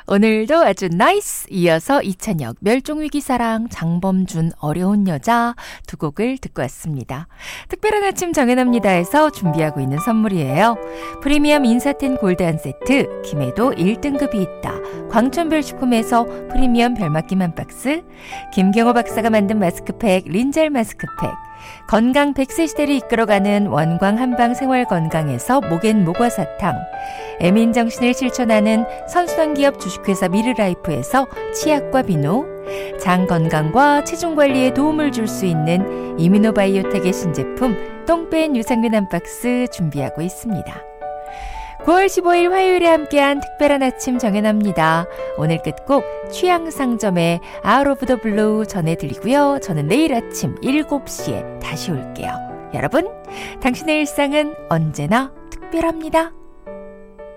오늘도 아주 나이스! 이어서 이찬혁, 멸종위기사랑, 장범준, 어려운 여자 두 곡을 듣고 왔습니다. 특별한 아침 정연합니다에서 준비하고 있는 선물이에요. 프리미엄 인사텐 골드 한 세트, 김해도 1등급이 있다. 광천별식품에서 프리미엄 별맛김 한 박스, 김경호 박사가 만든 마스크팩, 린젤 마스크팩, 건강 100세 시대를 이끌어가는 원광 한방 생활건강에서 목엔 모과사탕, 애민정신을 실천하는 선수단기업 주식회사 미르라이프에서 치약과 비누, 장 건강과 체중 관리에 도움을 줄 수 있는 이뮤노바이오텍의 신제품 똥뺀 유산균 한 박스 준비하고 있습니다. 9월 15일 화요일에 함께한 특별한 아침 정연합니다. 오늘 끝곡 취향상점의 Out of the Blue 전해드리고요. 저는 내일 아침 7시에 다시 올게요. 여러분, 당신의 일상은 언제나 특별합니다.